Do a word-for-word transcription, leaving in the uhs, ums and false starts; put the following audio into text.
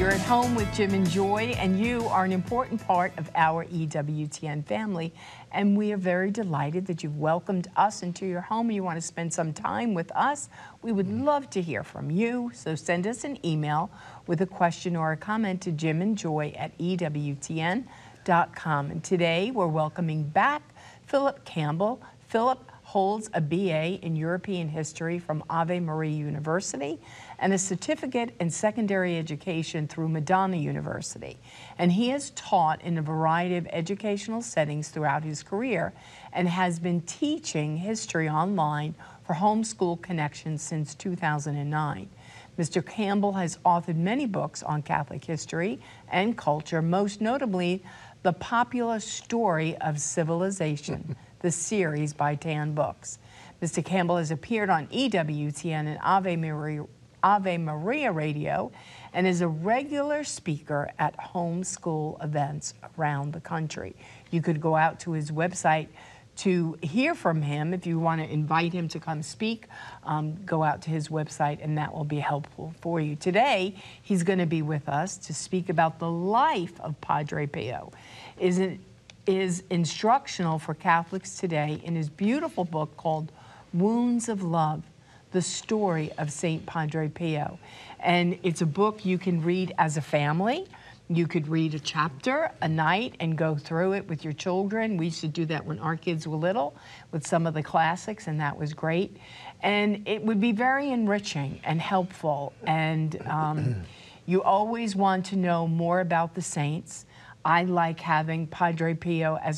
You're at home with Jim and Joy, and you are an important part of our E W T N family. And we are very delighted that you've welcomed us into your home. You want to spend some time with us. We would love to hear from you. So send us an email with a question or a comment to Jim and Joy at E W T N dot com. And today we're welcoming back Philip Campbell. Philip holds a B A in European History from Ave Maria University and a certificate in secondary education through Madonna University. And he has taught in a variety of educational settings throughout his career and has been teaching history online for Homeschool Connections since two thousand nine. Mister Campbell has authored many books on Catholic history and culture, most notably The Popular Story of Civilization, the series by Tan Books. Mister Campbell has appeared on E W T N and Ave Maria, Ave Maria Radio and is a regular speaker at homeschool events around the country. You could go out to his website to hear from him. If you want to invite him to come speak, um, go out to his website and that will be helpful for you. Today, he's going to be with us to speak about the life of Padre Pio. Isn't is instructional for Catholics today in his beautiful book called Wounds of Love, the story of Saint Padre Pio. And it's a book you can read as a family. You could read a chapter a night and go through it with your children. We used to do that when our kids were little with some of the classics, and that was great. And it would be very enriching and helpful. And um, you always want to know more about the saints. I like having Padre Pio as